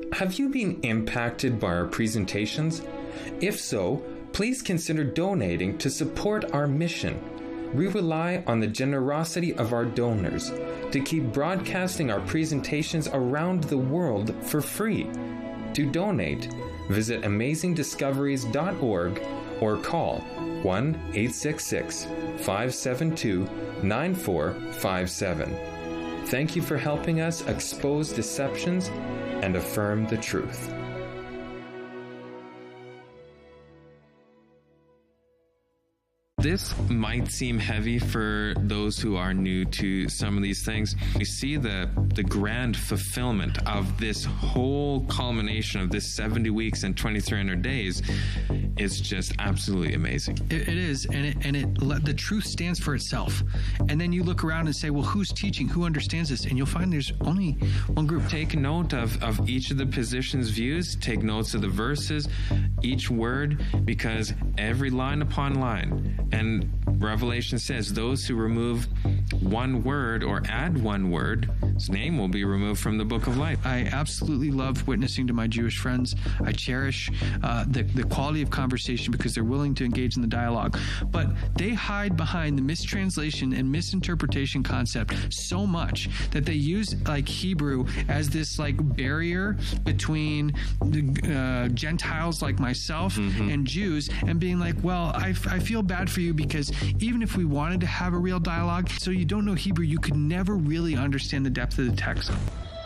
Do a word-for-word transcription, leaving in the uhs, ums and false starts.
Have you been impacted by our presentations? If so, please consider donating to support our mission. We rely on the generosity of our donors to keep broadcasting our presentations around the world for free. To donate, visit amazing discoveries dot org or call one eight six six, five seven two, nine four five seven. Thank you for helping us expose deceptions and affirm the truth. This might seem heavy for those who are new to some of these things. We see the the grand fulfillment of this whole culmination of this seventy weeks and twenty-three hundred days is just absolutely amazing. It, it is, and it and it the truth stands for itself. And then you look around and say, well, who's teaching? Who understands this? And you'll find there's only one group. Take note of, of each of the positions' views. Take notes of the verses, each word, because every line upon line. And Revelation says those who remove one word or add one word, his name will be removed from the book of life. I absolutely love witnessing to my Jewish friends. I cherish uh, the, the quality of conversation because they're willing to engage in the dialogue. But they hide behind the mistranslation and misinterpretation concept so much that they use like Hebrew as this like barrier between uh, Gentiles like myself mm-hmm. and Jews, and being like, well, I, I feel bad for you because even if we wanted to have a real dialogue, so you don't know Hebrew, you could never really understand the depth of the text.